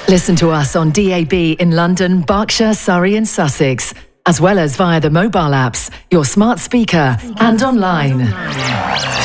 Listen to us on DAB in London, Berkshire, Surrey and Sussex, as well as via the mobile apps, your smart speaker and online.